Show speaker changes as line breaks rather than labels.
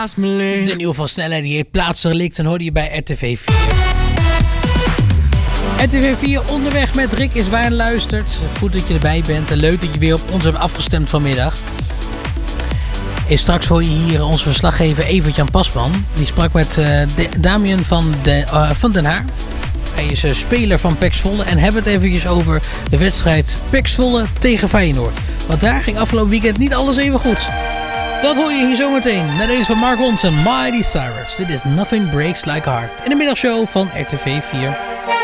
De nieuwe van Snelle die heet Plaatsdelict en hoorde je bij RTV 4. RTV 4 onderweg met Rick is waar en luistert. Goed dat je erbij bent en leuk dat je weer op ons hebt afgestemd vanmiddag. En straks hoor je hier onze verslaggever Evert-Jan Pasman. Die sprak met Damian van Den Haar. Hij is speler van PEC Zwolle en hebben het eventjes over de wedstrijd PEC Zwolle tegen Feyenoord. Want daar ging afgelopen weekend niet alles even goed. Dat hoor je hier zometeen. Na deze van Mark Ronson, Miley Cyrus. Dit is Nothing Breaks Like a Heart. In de middagshow van RTV 4.